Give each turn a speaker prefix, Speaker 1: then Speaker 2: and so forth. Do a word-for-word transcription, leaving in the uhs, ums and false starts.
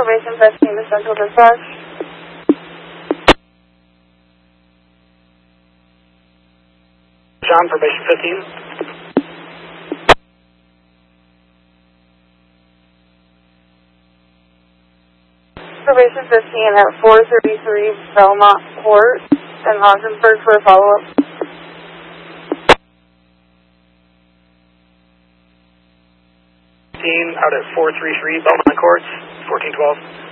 Speaker 1: Probation fifteen to Central Dispatch.
Speaker 2: John, Probation fifteen.
Speaker 1: Probation fifteen at four thirty-three Belmont Court in Ogdensburg for a follow-up.
Speaker 2: Out at four thirty-three Belmont Court, fourteen twelve.